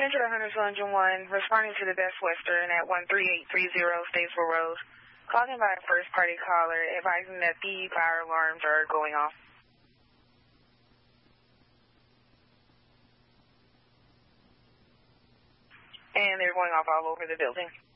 Central 101, responding to the Best Western at 13830 Statesville Road. Calling by a first-party caller advising that the fire alarms are going off. And they're going off all over the building.